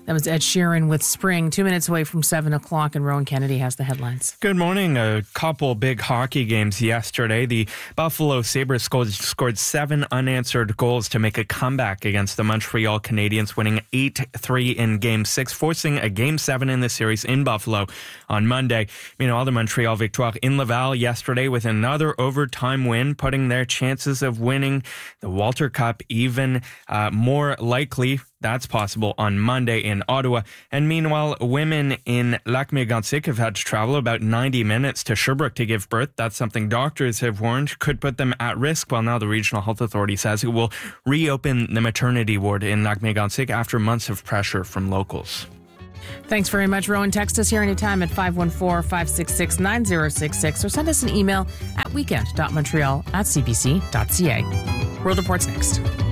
That was Ed Sheeran with Spring, 2 minutes away from 7 o'clock, and Rowan Kennedy has the headlines. Good morning. A couple big hockey games yesterday. The Buffalo Sabres scored 7 unanswered goals to make a comeback against the Montreal Canadiens, winning 8-3 in Game 6, forcing a Game 7 in the series in Buffalo on Monday. Meanwhile, the Montreal Victoire in Laval yesterday with another overtime win, putting their chances of winning the Walter Cup even more likely. That's possible on Monday in Ottawa. And meanwhile, women in Lac-Mégantic have had to travel about 90 minutes to Sherbrooke to give birth. That's something doctors have warned could put them at risk. Well, now the Regional Health Authority says it will reopen the maternity ward in Lac-Mégantic after months of pressure from locals. Thanks very much, Rowan. Text us here anytime at 514-566-9066 or send us an email at weekend.montreal@cbc.ca. World Report's next.